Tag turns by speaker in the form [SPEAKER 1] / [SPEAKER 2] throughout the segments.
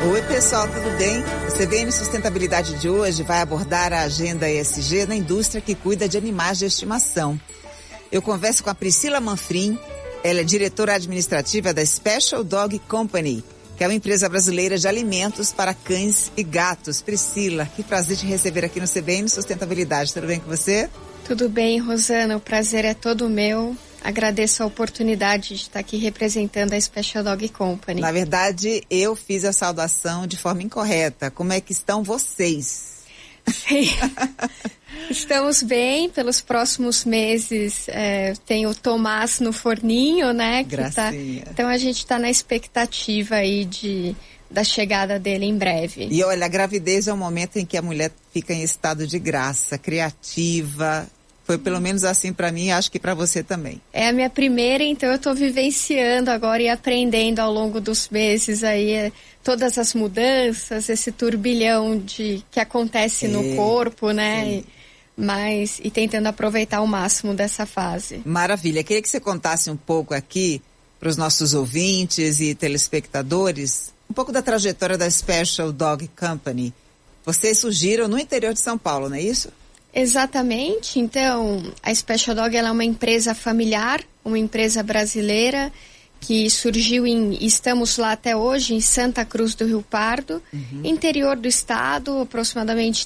[SPEAKER 1] Oi pessoal, tudo bem? O CBN Sustentabilidade de hoje vai abordar a agenda ESG na indústria que cuida de animais de estimação. Eu converso com a Priscila Manfrim, ela é diretora administrativa da Special Dog Company, que é uma empresa brasileira de alimentos para cães e gatos. Priscila, que prazer te receber aqui no CBN Sustentabilidade. Tudo bem com você?
[SPEAKER 2] Tudo bem, Rosana, o prazer é todo meu. Agradeço a oportunidade de estar aqui representando a Special Dog Company.
[SPEAKER 1] Na verdade, eu fiz a saudação de forma incorreta. Como é que estão vocês?
[SPEAKER 2] Sim. Estamos bem. Pelos próximos meses tem o Tomás no forninho, né?
[SPEAKER 1] Gracinha.
[SPEAKER 2] Então a gente está na expectativa aí da chegada dele em breve.
[SPEAKER 1] E olha, a gravidez é o momento em que a mulher fica em estado de graça, criativa. Foi pelo menos assim para mim, acho que para você também.
[SPEAKER 2] É a minha primeira, então eu estou vivenciando agora e aprendendo ao longo dos meses aí todas as mudanças, esse turbilhão que acontece no corpo, né? E tentando aproveitar o máximo dessa fase.
[SPEAKER 1] Maravilha. Queria que você contasse um pouco aqui para os nossos ouvintes e telespectadores um pouco da trajetória da Special Dog Company. Vocês surgiram no interior de São Paulo, não é isso?
[SPEAKER 2] Exatamente. Então, a Special Dog ela é uma empresa familiar, uma empresa brasileira que surgiu estamos lá até hoje, em Santa Cruz do Rio Pardo, interior do estado, aproximadamente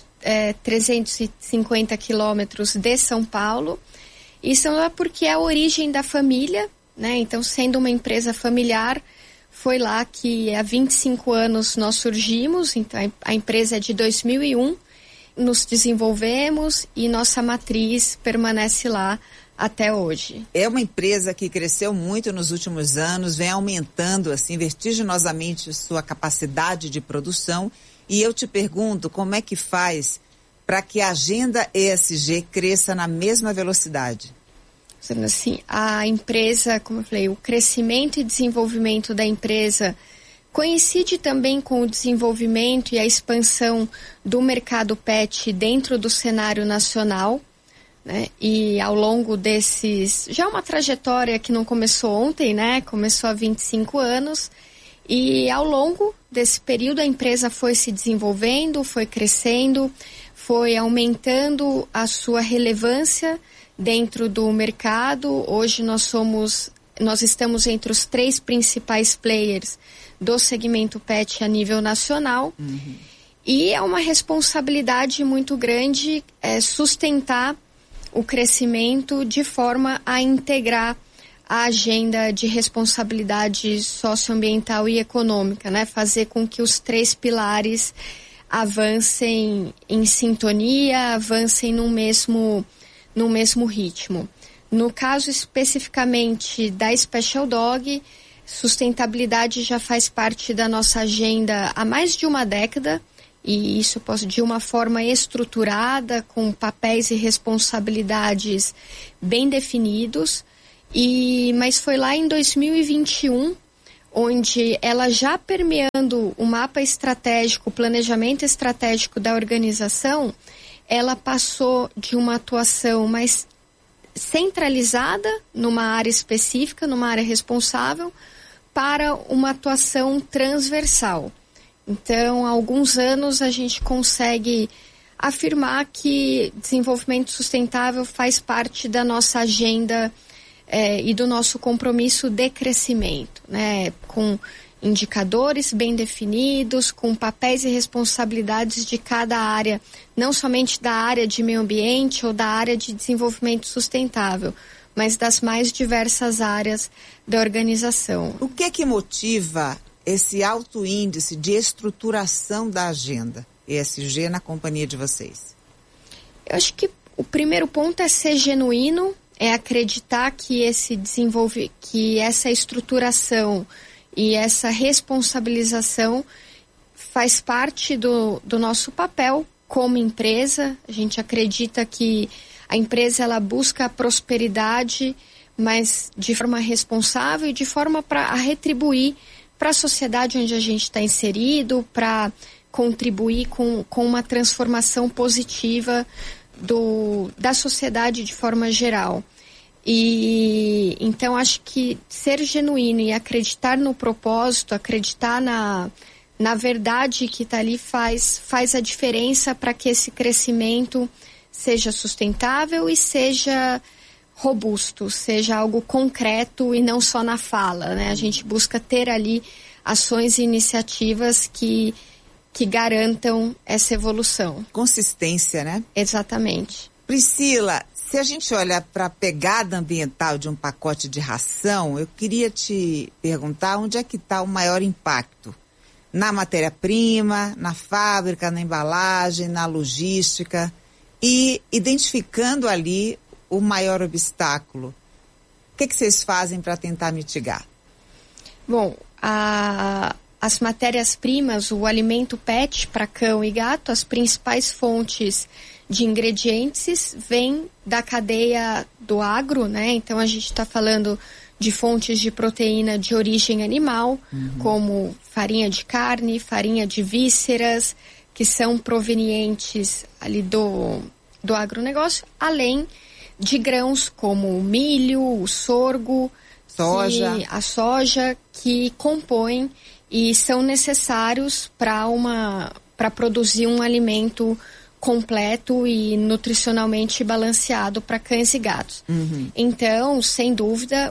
[SPEAKER 2] 350 quilômetros de São Paulo. Isso é porque é a origem da família, né? Então, sendo uma empresa familiar, foi lá que há 25 anos nós surgimos. Então, a empresa é de 2001. Nos desenvolvemos e nossa matriz permanece lá até hoje.
[SPEAKER 1] É uma empresa que cresceu muito nos últimos anos, vem aumentando assim vertiginosamente sua capacidade de produção, e eu te pergunto como é que faz para que a agenda ESG cresça na mesma velocidade?
[SPEAKER 2] Assim, a empresa, como eu falei, o crescimento e desenvolvimento da empresa coincide também com o desenvolvimento e a expansão do mercado pet dentro do cenário nacional, né? E ao longo desses... Já uma trajetória que não começou ontem, né? Começou há 25 anos. E ao longo desse período a empresa foi se desenvolvendo, foi crescendo, foi aumentando a sua relevância dentro do mercado. Hoje nós estamos entre os 3 principais players do segmento pet a nível nacional. E é uma responsabilidade muito grande sustentar o crescimento de forma a integrar a agenda de responsabilidade socioambiental e econômica, né? Fazer com que os 3 pilares avancem em sintonia, avancem no mesmo ritmo. No caso especificamente da Special Dog, sustentabilidade já faz parte da nossa agenda há mais de uma década, e isso de uma forma estruturada, com papéis e responsabilidades bem definidos. Mas foi lá em 2021, onde ela já permeando o mapa estratégico, o planejamento estratégico da organização, ela passou de uma atuação mais centralizada numa área específica, numa área responsável, para uma atuação transversal. Então, há alguns anos a gente consegue afirmar que desenvolvimento sustentável faz parte da nossa agenda e do nosso compromisso de crescimento, né? Com indicadores bem definidos, com papéis e responsabilidades de cada área, não somente da área de meio ambiente ou da área de desenvolvimento sustentável, mas das mais diversas áreas da organização.
[SPEAKER 1] O que motiva esse alto índice de estruturação da agenda ESG na companhia de vocês?
[SPEAKER 2] Eu acho que o primeiro ponto é ser genuíno, é acreditar que que essa estruturação e essa responsabilização faz parte do nosso papel como empresa. A gente acredita que a empresa ela busca a prosperidade, mas de forma responsável e de forma para retribuir para a sociedade onde a gente está inserido, para contribuir com uma transformação positiva da sociedade de forma geral. E então acho que ser genuíno e acreditar no propósito, acreditar na verdade, que está ali faz a diferença para que esse crescimento seja sustentável e seja robusto, seja algo concreto e não só na fala, né? A gente busca ter ali ações e iniciativas que garantam essa evolução.
[SPEAKER 1] Consistência, né?
[SPEAKER 2] Exatamente.
[SPEAKER 1] Priscila, se a gente olha para a pegada ambiental de um pacote de ração, eu queria te perguntar onde é que está o maior impacto? Na matéria-prima, na fábrica, na embalagem, na logística, e identificando ali o maior obstáculo. O que vocês fazem para tentar mitigar?
[SPEAKER 2] Bom, as matérias-primas, o alimento PET para cão e gato, as principais fontes de ingredientes vêm da cadeia do agro, né? Então a gente está falando de fontes de proteína de origem animal, como farinha de carne, farinha de vísceras, que são provenientes ali do agronegócio, além de grãos como o milho, o sorgo, a soja, que compõem e são necessários para produzir um alimento completo e nutricionalmente balanceado para cães e gatos. Então, sem dúvida,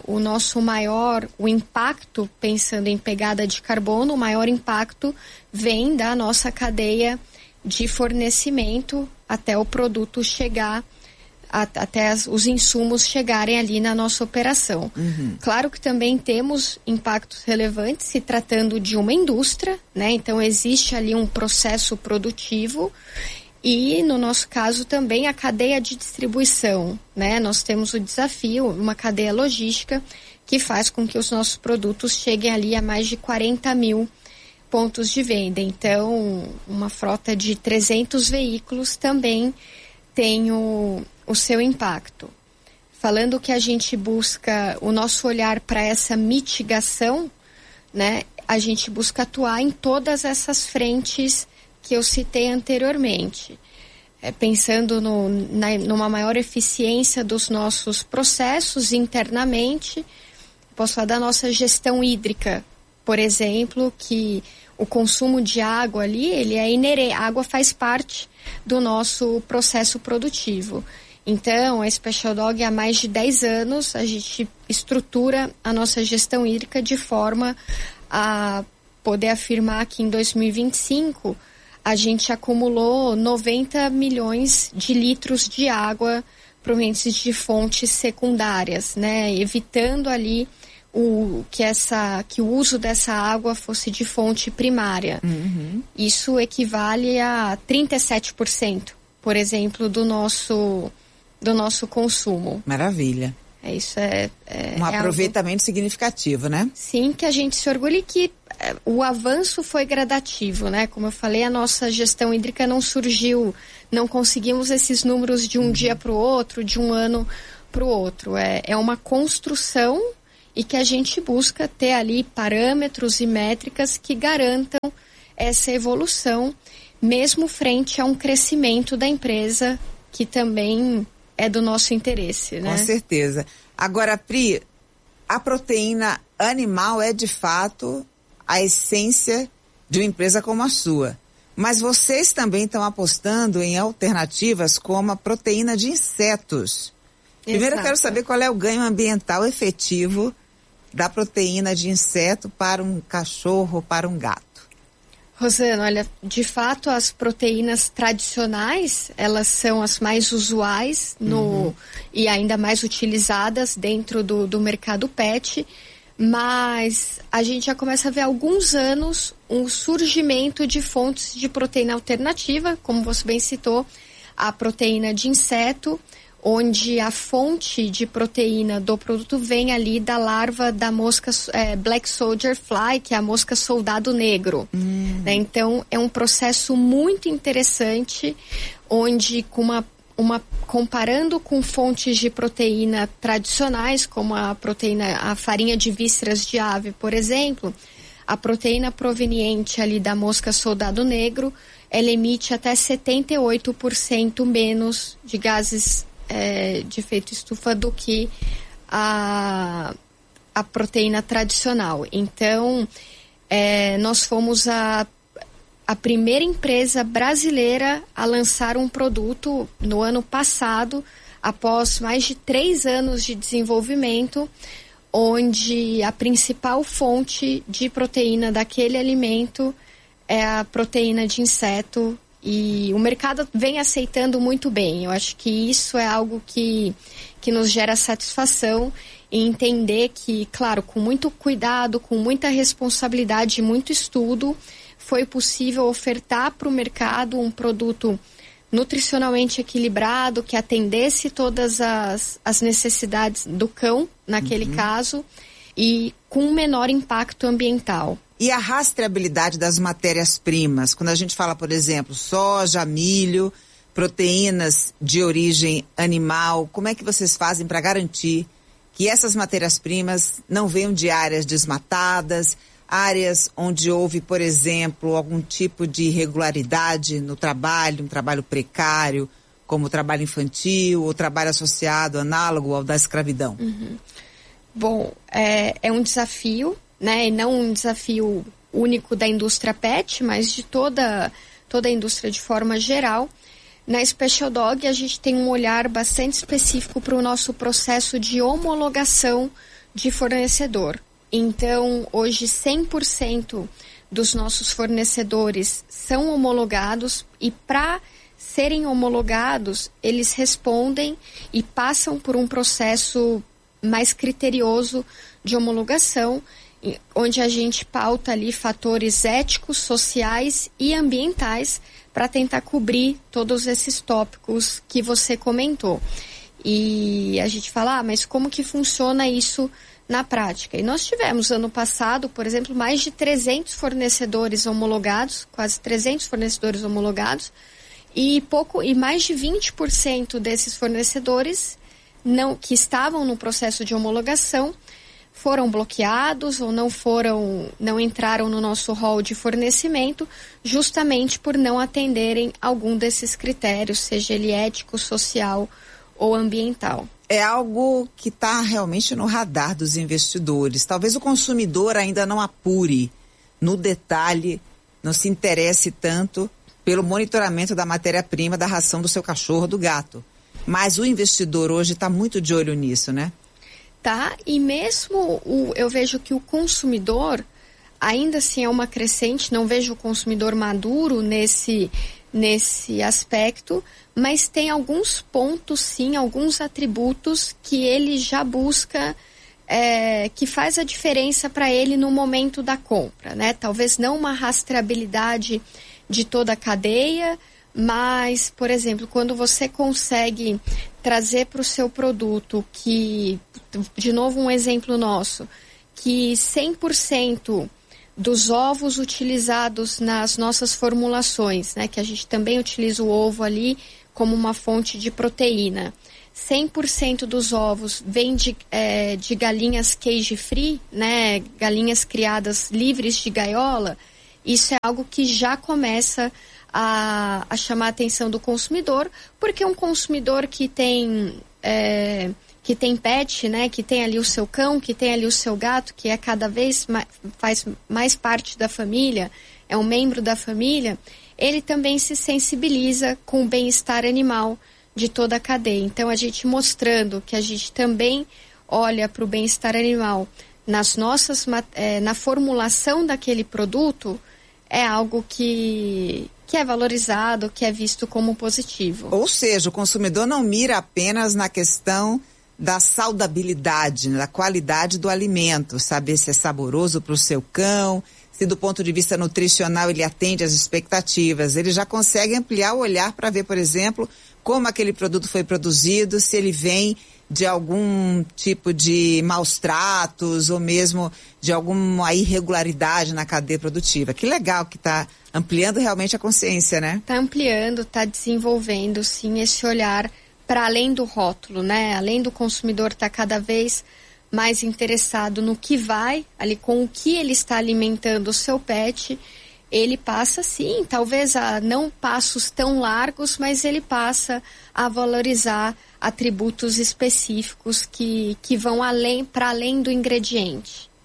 [SPEAKER 2] o impacto, pensando em pegada de carbono, o maior impacto vem da nossa cadeia de fornecimento até o produto chegar, até os insumos chegarem ali na nossa operação. Claro que também temos impactos relevantes se tratando de uma indústria, né? Então existe ali um processo produtivo e, no nosso caso, também a cadeia de distribuição, né? Nós temos o desafio, uma cadeia logística que faz com que os nossos produtos cheguem ali a mais de 40 mil pontos de venda. Então, uma frota de 300 veículos também tem o seu impacto. Falando que a gente busca o nosso olhar para essa mitigação, né? A gente busca atuar em todas essas frentes que eu citei anteriormente. Pensando numa maior eficiência dos nossos processos internamente, posso falar da nossa gestão hídrica, por exemplo, que o consumo de água ali, ele é inerente, a água faz parte do nosso processo produtivo. Então, a Special Dog, há mais de 10 anos, a gente estrutura a nossa gestão hídrica de forma a poder afirmar que em 2025 a gente acumulou 90 milhões de litros de água provenientes de fontes secundárias, né? Evitando ali que o uso dessa água fosse de fonte primária. Isso equivale a 37%, por exemplo, do nosso consumo.
[SPEAKER 1] Maravilha.
[SPEAKER 2] Isso
[SPEAKER 1] um aproveitamento significativo, né?
[SPEAKER 2] Sim, que a gente se orgulha que o avanço foi gradativo, né? Como eu falei, a nossa gestão hídrica não surgiu, não conseguimos esses números de um dia para o outro, de um ano para o outro. É uma construção e que a gente busca ter ali parâmetros e métricas que garantam essa evolução, mesmo frente a um crescimento da empresa que também é do nosso interesse, né?
[SPEAKER 1] Com certeza. Agora, Pri, a proteína animal é de fato a essência de uma empresa como a sua. Mas vocês também estão apostando em alternativas como a proteína de insetos. Primeiro eu quero saber qual é o ganho ambiental efetivo da proteína de inseto para um cachorro, para um gato.
[SPEAKER 2] Rosana, olha, de fato as proteínas tradicionais, elas são as mais usuais e ainda mais utilizadas dentro do mercado pet, mas a gente já começa a ver há alguns anos um surgimento de fontes de proteína alternativa, como você bem citou, a proteína de inseto, onde a fonte de proteína do produto vem ali da larva da mosca Black Soldier Fly, que é a mosca soldado negro. Né? Então, é um processo muito interessante, onde comparando com fontes de proteína tradicionais, como a farinha de vísceras de ave, por exemplo, a proteína proveniente ali da mosca soldado negro, ela emite até 78% menos de gases de efeito estufa do que a proteína tradicional. Então, nós fomos a a primeira empresa brasileira a lançar um produto no ano passado, após mais de 3 anos de desenvolvimento, onde a principal fonte de proteína daquele alimento é a proteína de inseto, e o mercado vem aceitando muito bem. Eu acho que isso é algo que nos gera satisfação, e entender que, claro, com muito cuidado, com muita responsabilidade e muito estudo, foi possível ofertar para o mercado um produto nutricionalmente equilibrado, que atendesse todas as necessidades do cão, naquele caso, e com menor impacto ambiental.
[SPEAKER 1] E a rastreabilidade das matérias-primas, quando a gente fala, por exemplo, soja, milho, proteínas de origem animal, como é que vocês fazem para garantir que essas matérias-primas não venham de áreas desmatadas, áreas onde houve, por exemplo, algum tipo de irregularidade no trabalho, um trabalho precário, como o trabalho infantil ou trabalho associado, análogo ao da escravidão?
[SPEAKER 2] Bom, é um desafio, né? E não um desafio único da indústria pet, mas de toda a indústria de forma geral. Na Special Dog, a gente tem um olhar bastante específico para o nosso processo de homologação de fornecedor. Então, hoje, 100% dos nossos fornecedores são homologados, e para serem homologados, eles respondem e passam por um processo mais criterioso de homologação, onde a gente pauta ali fatores éticos, sociais e ambientais para tentar cobrir todos esses tópicos que você comentou. E a gente fala, mas como que funciona isso na prática? E nós tivemos ano passado, por exemplo, mais de 300 fornecedores homologados, quase 300 fornecedores homologados, e mais de 20% desses fornecedores que estavam no processo de homologação foram bloqueados ou não entraram no nosso rol de fornecimento, justamente por não atenderem algum desses critérios, seja ele ético, social ou ambiental.
[SPEAKER 1] É algo que está realmente no radar dos investidores. Talvez o consumidor ainda não apure no detalhe, não se interesse tanto pelo monitoramento da matéria-prima da ração do seu cachorro, do gato. Mas o investidor hoje está muito de olho nisso, né?
[SPEAKER 2] Tá, e mesmo eu vejo que o consumidor ainda assim é uma crescente, não vejo o consumidor maduro nesse aspecto, mas tem alguns pontos, sim, alguns atributos que ele já busca, que faz a diferença para ele no momento da compra, né? Talvez não uma rastreabilidade de toda a cadeia, mas, por exemplo, quando você consegue trazer para o seu produto que, de novo um exemplo nosso, que 100% dos ovos utilizados nas nossas formulações, né, que a gente também utiliza o ovo ali como uma fonte de proteína, 100% dos ovos vem de galinhas cage free, né, galinhas criadas livres de gaiola. Isso é algo que já começa a chamar a atenção do consumidor, porque um consumidor que tem pet, né, que tem ali o seu cão, que tem ali o seu gato, que cada vez faz mais parte da família, é um membro da família, ele também se sensibiliza com o bem-estar animal de toda a cadeia. Então, a gente mostrando que a gente também olha para o bem-estar animal na formulação daquele produto, é algo que é valorizado, que é visto como positivo.
[SPEAKER 1] Ou seja, o consumidor não mira apenas na questão da saudabilidade, da qualidade do alimento, saber se é saboroso para o seu cão, se do ponto de vista nutricional ele atende às expectativas. Ele já consegue ampliar o olhar para ver, por exemplo, como aquele produto foi produzido, se ele vem de algum tipo de maus tratos ou mesmo de alguma irregularidade na cadeia produtiva. Que legal que está ampliando realmente a consciência, né? Está
[SPEAKER 2] ampliando, está desenvolvendo, sim, esse olhar para além do rótulo, né? Além do consumidor estar cada vez mais interessado no que vai, ali com o que ele está alimentando o seu pet, ele passa, sim, talvez a não passos tão largos, mas ele passa a valorizar atributos específicos que vão para além do ingrediente.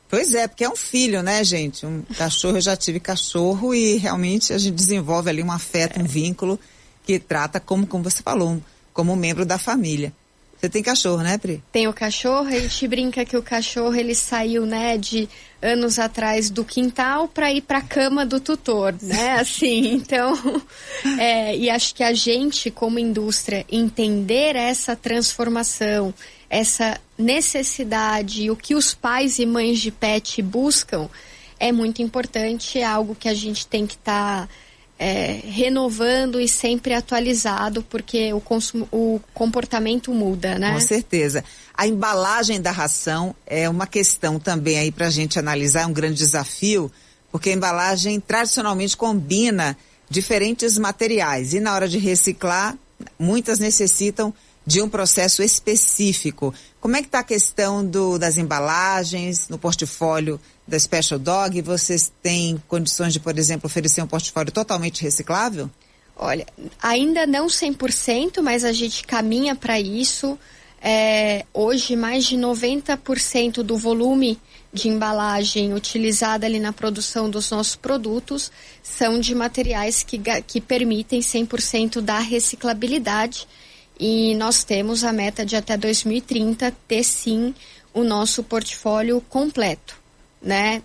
[SPEAKER 1] Pois é, porque é um filho, né, gente? Um cachorro, eu já tive cachorro e realmente a gente desenvolve ali um afeto, um vínculo que trata como você falou, como um membro da família. Você tem cachorro, né, Pri?
[SPEAKER 2] Tenho cachorro, a gente brinca que o cachorro ele saiu, né, de anos atrás do quintal para ir para a cama do tutor, né, assim, então, e acho que a gente, como indústria, entender essa transformação, essa necessidade, o que os pais e mães de pet buscam, é muito importante, é algo que a gente tem que estar renovando e sempre atualizado, porque o comportamento muda, né?
[SPEAKER 1] Com certeza. A embalagem da ração é uma questão também aí para a gente analisar, é um grande desafio, porque a embalagem tradicionalmente combina diferentes materiais e na hora de reciclar, muitas necessitam de um processo específico. Como é que está a questão das embalagens no portfólio da Special Dog? Vocês têm condições de, por exemplo, oferecer um portfólio totalmente reciclável?
[SPEAKER 2] Olha, ainda não 100%, mas a gente caminha para isso. Hoje, mais de 90% do volume de embalagem utilizada ali na produção dos nossos produtos são de materiais que permitem 100% da reciclabilidade. E nós temos a meta de até 2030 ter sim o nosso portfólio completo, né?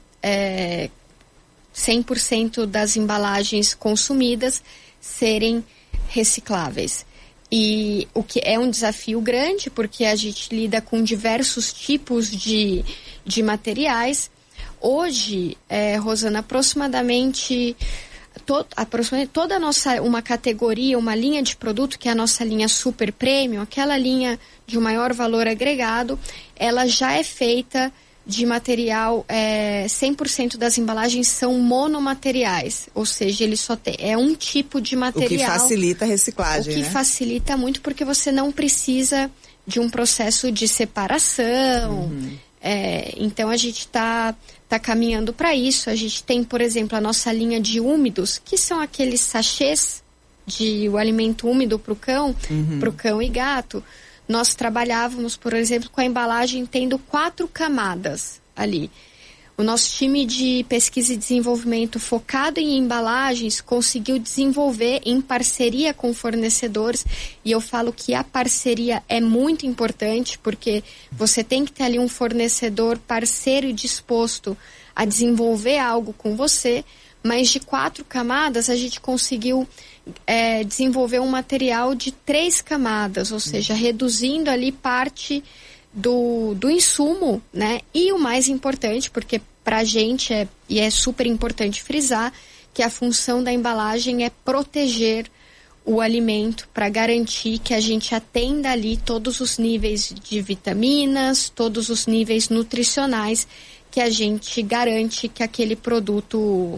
[SPEAKER 2] 100% das embalagens consumidas serem recicláveis. E o que é um desafio grande, porque a gente lida com diversos tipos de materiais. Hoje, Rosana, aproximadamente toda a nossa, uma categoria, uma linha de produto, que é a nossa linha super premium, aquela linha de maior valor agregado, ela já é feita de material, 100% das embalagens são monomateriais, ou seja, ele só é um tipo de material.
[SPEAKER 1] O que facilita a reciclagem,
[SPEAKER 2] O que facilita muito, porque você não precisa de um processo de separação. Então a gente está caminhando para isso. A gente tem, por exemplo, a nossa linha de úmidos, que são aqueles sachês de o alimento úmido para o cão e gato. Nós trabalhávamos, por exemplo, com a embalagem tendo 4 camadas ali. O nosso time de pesquisa e desenvolvimento focado em embalagens conseguiu desenvolver em parceria com fornecedores, e eu falo que a parceria é muito importante, porque você tem que ter ali um fornecedor parceiro e disposto a desenvolver algo com você, mas de 4 camadas a gente conseguiu desenvolver um material de 3 camadas, ou seja, reduzindo ali parte do insumo, né? E o mais importante, porque para a gente é super importante frisar, que a função da embalagem é proteger o alimento para garantir que a gente atenda ali todos os níveis de vitaminas, todos os níveis nutricionais que a gente garante que aquele produto,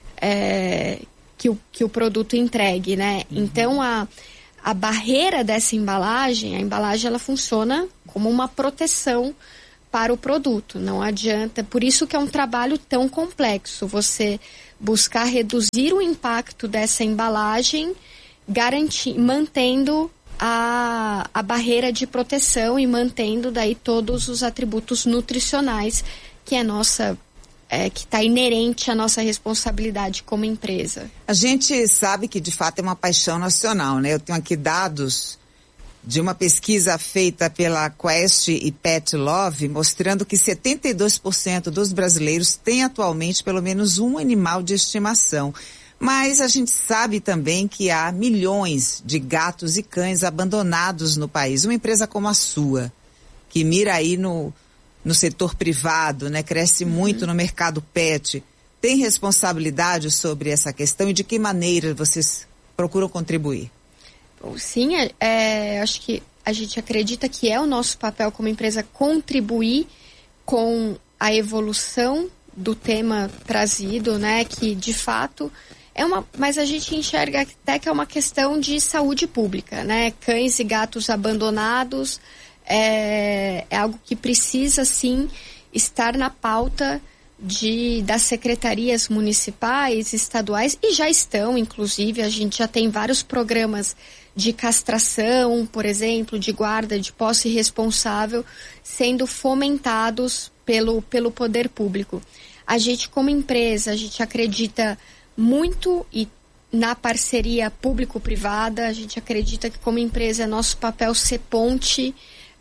[SPEAKER 2] que o produto entregue, né? Então, a barreira dessa embalagem, a embalagem ela funciona como uma proteção para o produto, não adianta, por isso que é um trabalho tão complexo, você buscar reduzir o impacto dessa embalagem, mantendo a barreira de proteção e mantendo daí todos os atributos nutricionais que que está inerente à nossa responsabilidade como empresa.
[SPEAKER 1] A gente sabe que de fato é uma paixão nacional, né? Eu tenho aqui dados de uma pesquisa feita pela Quest e Pet Love, mostrando que 72% dos brasileiros têm atualmente pelo menos um animal de estimação. Mas a gente sabe também que há milhões de gatos e cães abandonados no país. Uma empresa como a sua, que mira aí no setor privado, né, cresce muito no mercado pet, tem responsabilidade sobre essa questão e de que maneira vocês procuram contribuir?
[SPEAKER 2] Sim, acho que a gente acredita que é o nosso papel como empresa contribuir com a evolução do tema trazido, né, que de fato mas a gente enxerga até que é uma questão de saúde pública, né, cães e gatos abandonados é algo que precisa sim estar na pauta das secretarias municipais, estaduais, e já estão, inclusive, a gente já tem vários programas de castração, por exemplo, de guarda, de posse responsável, sendo fomentados pelo poder público. A gente, como empresa, a gente acredita muito na parceria público-privada. A gente acredita que, como empresa, é nosso papel ser ponte.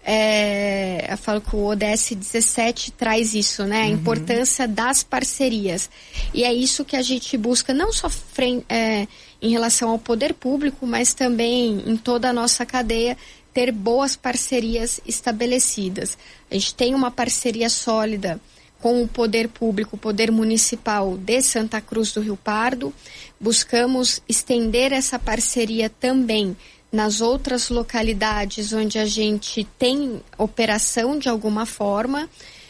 [SPEAKER 2] Eu falo que o ODS 17 traz isso, né? A importância das parcerias. E é isso que a gente busca, não só em relação ao poder público, mas também em toda a nossa cadeia, ter boas parcerias estabelecidas. A gente tem uma parceria sólida com o poder público, o poder municipal de Santa Cruz do Rio Pardo. Buscamos estender essa parceria também nas outras localidades onde a gente tem operação de alguma forma,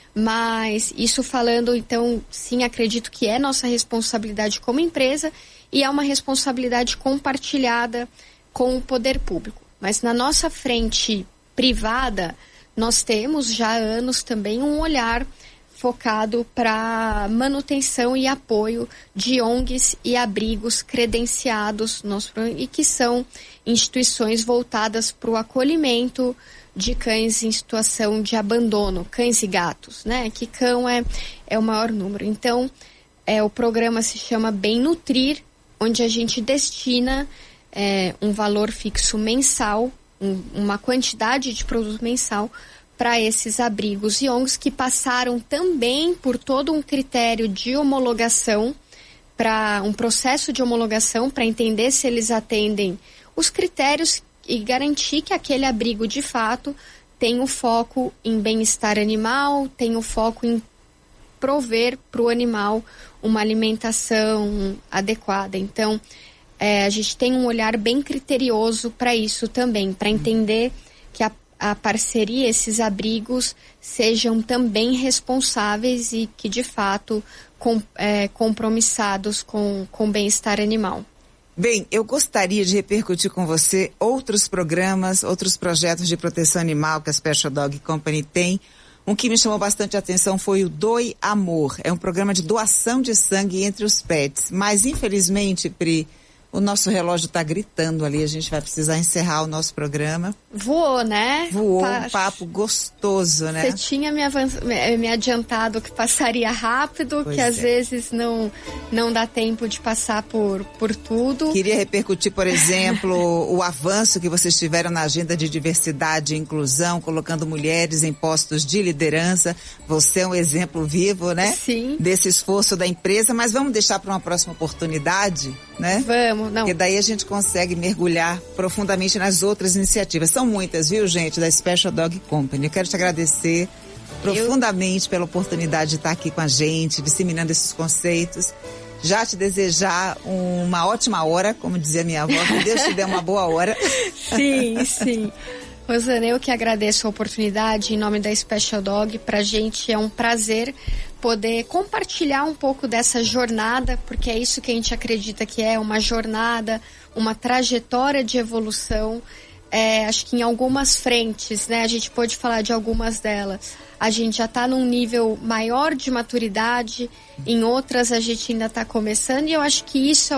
[SPEAKER 2] mas isso falando, então, sim, acredito que é nossa responsabilidade como empresa e é uma responsabilidade compartilhada com o poder público. Mas na nossa frente privada, nós temos já há anos também um olhar focado para manutenção e apoio de ONGs e abrigos credenciados e que são instituições voltadas para o acolhimento de cães em situação de abandono, cães e gatos, né? Que cão é o maior número. Então, o programa se chama Bem Nutrir, onde a gente destina um valor fixo mensal, uma quantidade de produto mensal para esses abrigos e ONGs que passaram também por todo um critério de homologação, para um processo de homologação para entender se eles atendem os critérios e garantir que aquele abrigo de fato tem o foco em bem-estar animal, tem o foco em prover para o animal uma alimentação adequada. Então, a gente tem um olhar bem criterioso para isso também, para entender que a parceria, esses abrigos, sejam também responsáveis e que, de fato, compromissados com o bem-estar animal.
[SPEAKER 1] Bem, eu gostaria de repercutir com você outros programas, outros projetos de proteção animal que a Special Dog Company tem. Um que me chamou bastante atenção foi o Doe Amor. É um programa de doação de sangue entre os pets. Mas, infelizmente, Pri, o nosso relógio está gritando ali, a gente vai precisar encerrar o nosso programa.
[SPEAKER 2] Voou, né?
[SPEAKER 1] Voou, um papo gostoso, né?
[SPEAKER 2] Você tinha me adiantado que passaria rápido, pois que às vezes não dá tempo de passar por tudo.
[SPEAKER 1] Queria repercutir, por exemplo, o avanço que vocês tiveram na agenda de diversidade e inclusão, colocando mulheres em postos de liderança. Você é um exemplo vivo, né?
[SPEAKER 2] Sim.
[SPEAKER 1] Desse esforço da empresa, mas vamos deixar para uma próxima oportunidade, né?
[SPEAKER 2] Não.
[SPEAKER 1] Porque daí a gente consegue mergulhar profundamente nas outras iniciativas. São muitas, viu, gente, da Special Dog Company. Eu quero te agradecer profundamente pela oportunidade de estar aqui com a gente, disseminando esses conceitos. Já te desejar uma ótima hora, como dizia minha avó, que Deus te dê uma boa hora.
[SPEAKER 2] Sim, sim. Rosana, eu que agradeço a oportunidade em nome da Special Dog. Pra gente é um prazer poder compartilhar um pouco dessa jornada, porque é isso que a gente acredita que é uma jornada, uma trajetória de evolução. Acho que em algumas frentes, né, a gente pode falar de algumas delas. A gente já está num nível maior de maturidade, em outras a gente ainda está começando, e eu acho que isso é